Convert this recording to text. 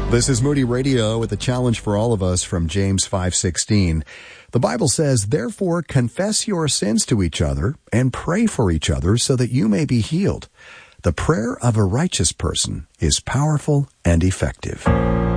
This is Moody Radio with a challenge for all of us from James 5:16. The Bible says, "Therefore confess your sins to each other and pray for each other so that you may be healed. The prayer of a righteous person is powerful and effective."